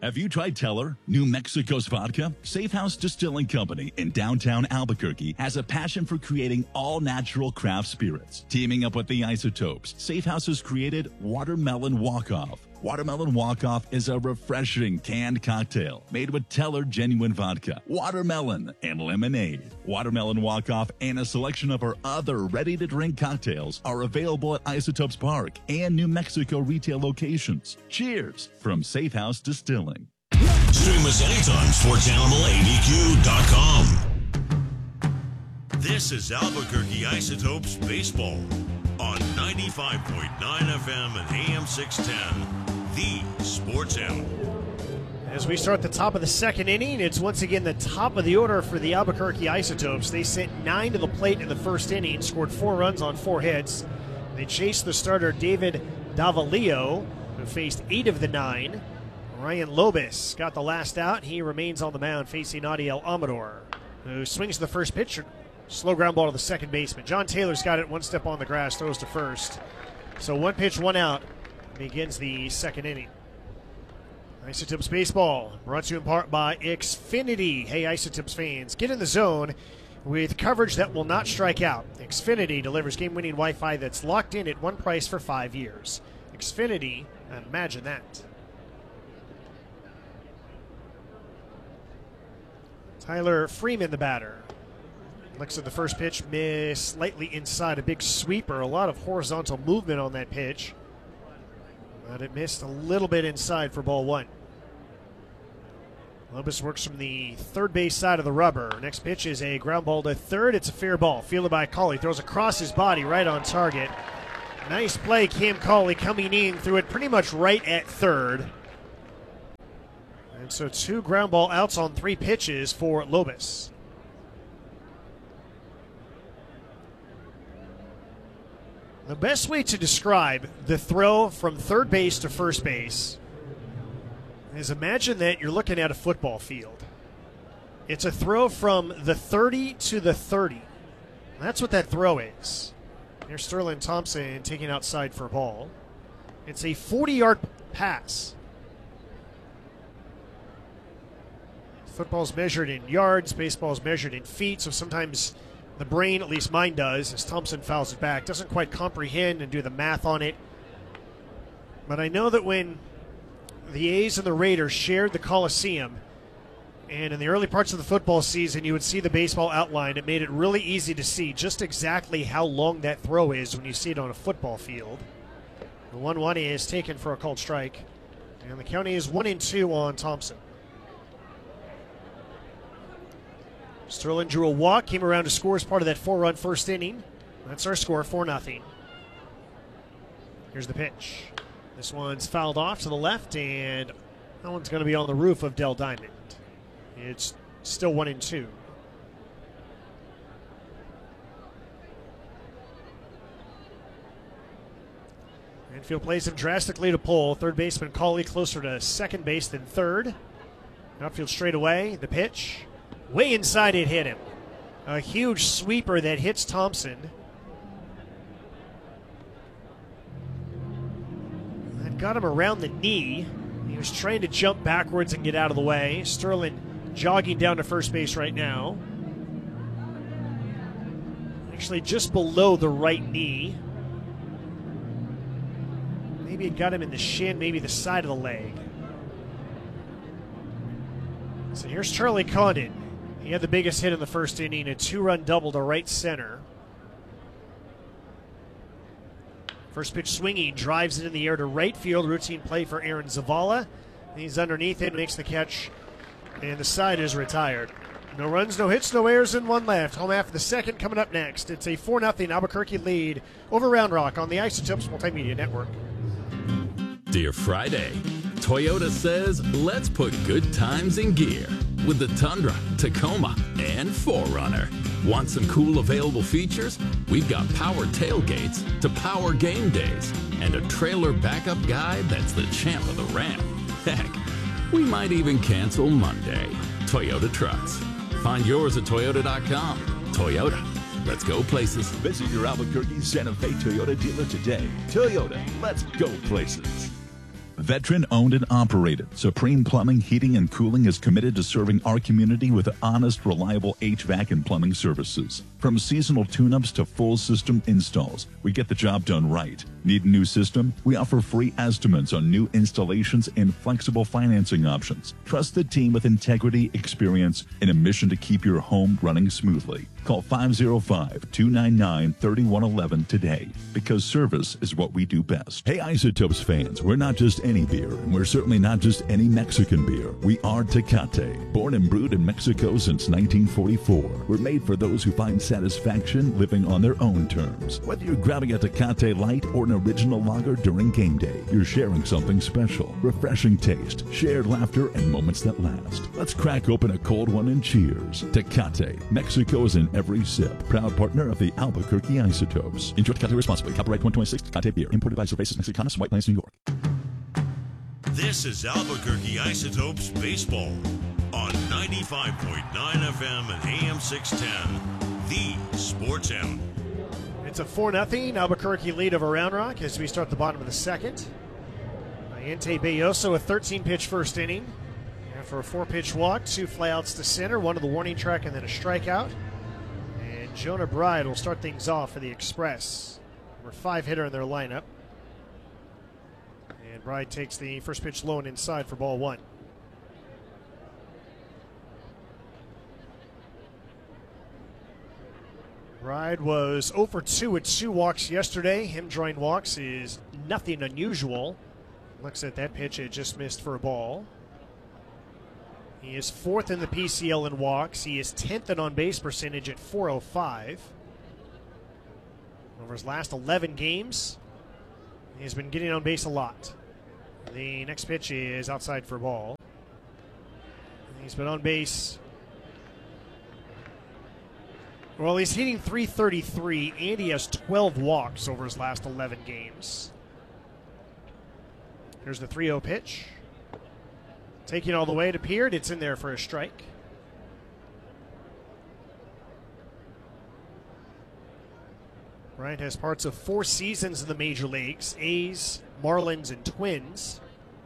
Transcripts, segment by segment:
Have you tried Teller, New Mexico's vodka? Safe House Distilling Company in downtown Albuquerque has a passion for creating all-natural craft spirits. Teaming up with the Isotopes, Safe House has created Watermelon Walk-Off. Watermelon Walk-Off is a refreshing canned cocktail made with Teller genuine vodka, watermelon, and lemonade. Watermelon Walk-Off and a selection of our other ready-to-drink cocktails are available at Isotopes Park and New Mexico retail locations. Cheers from Safe House Distilling. Stream us anytime, sportsanimalabq.com. This is Albuquerque Isotopes Baseball on 95.9 FM and AM 610, the Sports Animal. As we start the top of the second inning, it's once again the top of the order for the Albuquerque Isotopes. They sent 9 to the plate in the first inning, scored 4 runs on 4 hits. They chased the starter David Davalillo, who faced 8 of the 9. Ryan Lobis got the last out. He remains on the mound facing Adiel Amador, who swings the first pitch. Slow ground ball to the second baseman. John Taylor's got it one step on the grass, throws to first. So 1 pitch, 1 out begins the second inning. Isotopes Baseball brought to you in part by Xfinity. Hey, Isotopes fans, get in the zone with coverage that will not strike out. Xfinity delivers game-winning Wi-Fi that's locked in at one price for 5 years. Xfinity, imagine that. Tyler Freeman, the batter. Looks at the first pitch, miss slightly inside, a big sweeper, a lot of horizontal movement on that pitch. But it missed a little bit inside for ball 1. Lobis works from the third base side of the rubber. Next pitch is a ground ball to third. It's a fair ball, fielded by Cauley. Throws across his body, right on target. Nice play, Cam Cauley coming in, threw it pretty much right at third. And so 2 ground ball outs on 3 pitches for Lobis. The best way to describe the throw from third base to first base is imagine that you're looking at a football field. It's a throw from the 30 to the 30. That's what that throw is. Here's Sterling Thompson taking outside for a ball. It's a 40-yard pass. Football's measured in yards, baseball's measured in feet, so sometimes the brain, at least mine does, as Thompson fouls it back, doesn't quite comprehend and do the math on it. But I know that when the A's and the Raiders shared the Coliseum, and in the early parts of the football season, you would see the baseball outline. It made it really easy to see just exactly how long that throw is when you see it on a football field. The 1-1 is taken for a called strike, and the count is 1-2 on Thompson. Sterling drew a walk, came around to score as part of that 4-run first inning. That's our score, 4-0. Here's the pitch. This one's fouled off to the left, and that one's going to be on the roof of Dell Diamond. It's still 1-2. Infield plays him drastically to pull. Third baseman Cauley closer to second base than third. Outfield straight away. The pitch. Way inside it hit him. A huge sweeper that hits Thompson. That got him around the knee. He was trying to jump backwards and get out of the way. Sterling jogging down to first base right now. Actually just below the right knee. Maybe it got him in the shin, maybe the side of the leg. So here's Charlie Condon. He had the biggest hit in the first inning, a 2-run double to right center. First pitch swinging, drives it in the air to right field. Routine play for Aaron Zavala. He's underneath it, makes the catch, and the side is retired. No runs, no hits, no errors, and 1 left. Home half of the second coming up next. It's a 4-0 Albuquerque lead over Round Rock on the Isotopes Multimedia Network. Dear Friday, Toyota says let's put good times in gear with the Tundra, Tacoma, and 4Runner. Want some cool available features? We've got power tailgates to power game days and a trailer backup guide that's the champ of the ramp. Heck, we might even cancel Monday. Toyota Trucks. Find yours at Toyota.com. Toyota, let's go places. Visit your Albuquerque Santa Fe Toyota dealer today. Toyota, let's go places. Veteran owned and operated, Supreme Plumbing, Heating, and Cooling is committed to serving our community with honest, reliable HVAC and plumbing services. From seasonal tune-ups to full system installs, we get the job done right. Need a new system? We offer free estimates on new installations and flexible financing options. Trust the team with integrity, experience, and a mission to keep your home running smoothly. Call 505-299-3111 today, because service is what we do best. Hey, Isotopes fans, we're not just any beer, and we're certainly not just any Mexican beer. We are Tecate. Born and brewed in Mexico since 1944, we're made for those who find satisfaction living on their own terms. Whether you're grabbing a Tecate Light or an original lager during game day, you're sharing something special. Refreshing taste, shared laughter, and moments that last. Let's crack open a cold one and cheers. Tecate. Mexico is in every sip. Proud partner of the Albuquerque Isotopes. Enjoy Tecate responsibly. Copyright 2026 Tecate Beer. Imported by Cervezas Mexicanas, White Plains, New York. This is Albuquerque Isotopes Baseball on 95.9 FM and AM 610, the Sports Animal. It's a 4-0 Albuquerque lead over Round Rock as we start the bottom of the second. Ente Belloso, a 13-pitch first inning. After a 4-pitch walk, 2 flyouts to center, 1 to the warning track, and then a strikeout. And Jonah Bride will start things off for the Express. Number 5 hitter in their lineup. And Bride takes the first pitch low and inside for ball 1. Bride was 0 for 2 with 2 walks yesterday. Him drawing walks is nothing unusual. Looks at that pitch, it just missed for a ball. He is 4th in the PCL in walks. He is 10th in on-base percentage at .405. Over his last 11 games, he's been getting on base a lot. The next pitch is outside for a ball. He's been on base. Well, he's hitting .333, and he has 12 walks over his last 11 games. Here's the 3-0 pitch. Taking all the way, it appeared. It's in there for a strike. Bryant has parts of 4 seasons in the major leagues: A's, Marlins, and Twins.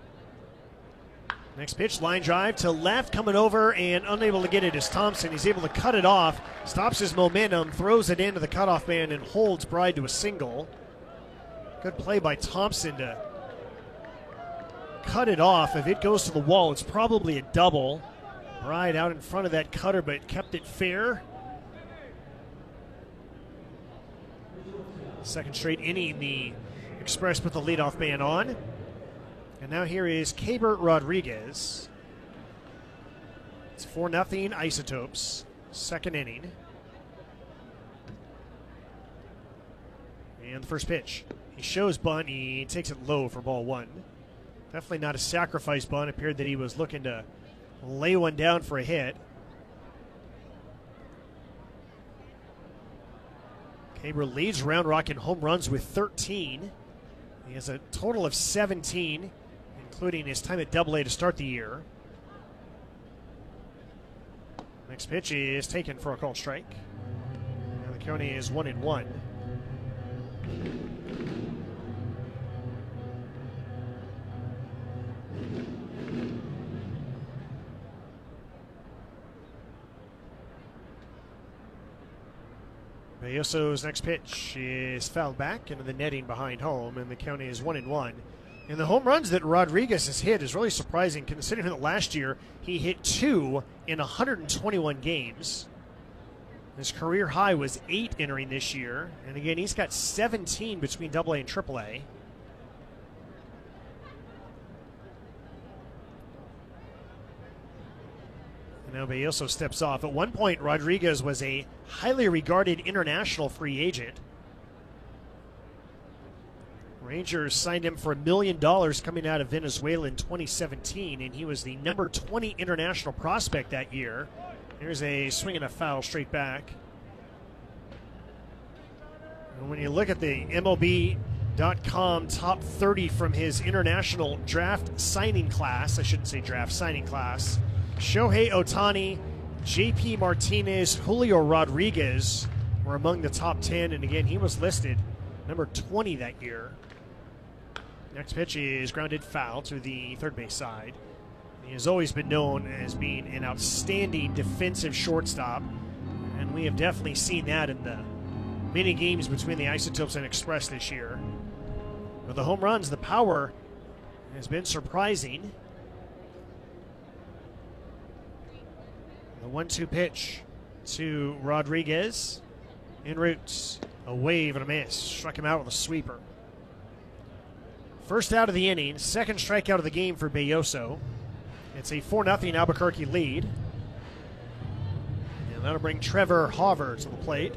Next pitch, line drive to left, coming over and unable to get it is Thompson. He's able to cut it off, stops his momentum, throws it into the cutoff man, and holds Bride to a single. Good play by Thompson to cut it off. If it goes to the wall, it's probably a double. Bride out in front of that cutter, but kept it fair. Second straight inning, the Express put the leadoff man on. And now here is Keibert Rodriguez. It's 4-0 Isotopes, second inning. And the first pitch. He shows bunt, he takes it low for ball 1. Definitely not a sacrifice bunt. It appeared that he was looking to lay one down for a hit. Keibert leads Round Rock in home runs with 13. He has a total of 17, including his time at Double-A to start the year. Next pitch is taken for a called strike. Now the count is 1-1. Belloso's next pitch is fouled back into the netting behind home, and the count is 1-1. And the home runs that Rodriguez has hit is really surprising, considering that last year he hit 2 in 121 games. His career high was 8 entering this year, and again, he's got 17 between Double-A and Triple-A. Now Belloso steps off. At one point, Rodriguez was a highly regarded international free agent. Rangers signed him for $1 million coming out of Venezuela in 2017, and he was the number 20 international prospect that year. Here's a swing and a foul straight back. And when you look at the MLB.com top 30 from his international draft signing class, I shouldn't say draft signing class, Shohei Ohtani, JP Martinez, Julio Rodriguez were among the top 10, and again, he was listed number 20 that year. Next pitch is grounded foul to the third base side. He has always been known as being an outstanding defensive shortstop, and we have definitely seen that in the many games between the Isotopes and Express this year. With the home runs, the power has been surprising. The 1-2 pitch to Rodriguez. En route, a wave and a miss. Struck him out with a sweeper. First out of the inning, second strikeout of the game for Belloso. It's a 4-0 Albuquerque lead. And that'll bring Trevor Hauver to the plate.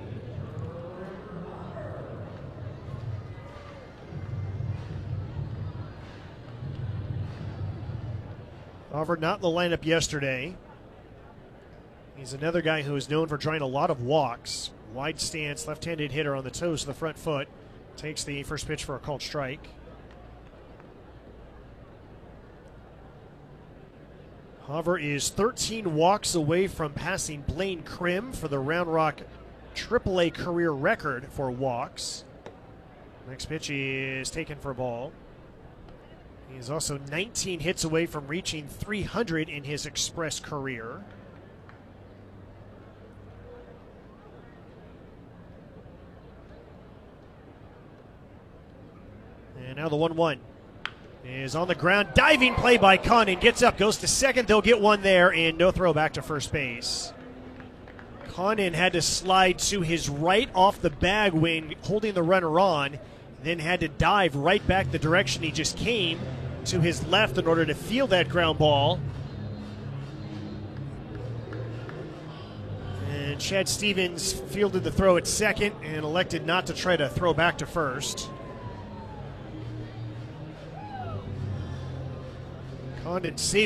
Hauver not in the lineup yesterday. He's another guy who is known for drawing a lot of walks. Wide stance, left-handed hitter on the toes of the front foot. Takes the first pitch for a called strike. Hauver is 13 walks away from passing Blaine Krim for the Round Rock AAA career record for walks. Next pitch is taken for a ball. He is also 19 hits away from reaching 300 in his Express career. And now the 1-1 is on the ground. Diving play by Condon. Gets up, goes to second. They'll get one there, and no throw back to first base. Condon had to slide to his right off the bag when holding the runner on, then had to dive right back the direction he just came to his left in order to field that ground ball. And Chad Stevens fielded the throw at second and elected not to try to throw back to first. Condon saved